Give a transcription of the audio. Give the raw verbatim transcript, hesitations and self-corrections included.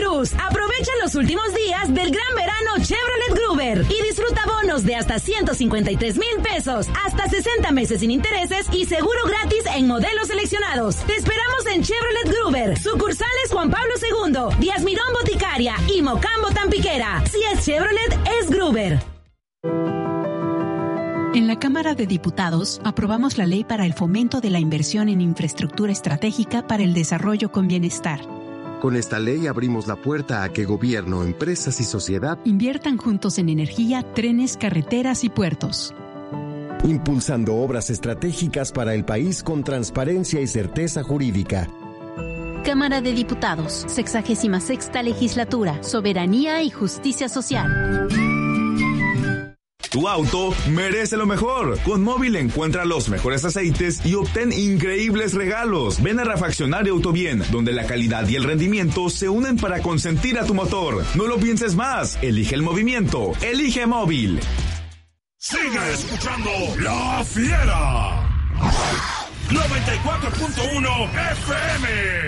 luz. Aprovecha los últimos días del gran verano Chevrolet Gruber y disfruta bonos de hasta ciento cincuenta y tres mil pesos, hasta sesenta meses sin intereses y seguro gratis en modelos seleccionados. Te esperamos en Chevrolet Gruber, sucursales Juan Pablo segundo, Díaz Mirón Boticaria y Mocambo Tampiquera. Si es Chevrolet, es Gruber. En la Cámara de Diputados aprobamos la ley para el fomento de la inversión en infraestructura estratégica para el desarrollo con bienestar. Con esta ley abrimos la puerta a que gobierno, empresas y sociedad inviertan juntos en energía, trenes, carreteras y puertos. Impulsando obras estratégicas para el país con transparencia y certeza jurídica. Cámara de Diputados, sexagésima sexta legislatura, soberanía y justicia social. Tu auto merece lo mejor. Con Móvil encuentra los mejores aceites y obtén increíbles regalos. Ven a Refaccionario Autobien, donde la calidad y el rendimiento se unen para consentir a tu motor. No lo pienses más. Elige el movimiento. Elige Móvil. Sigue escuchando La Fiera. noventa y cuatro punto uno F M.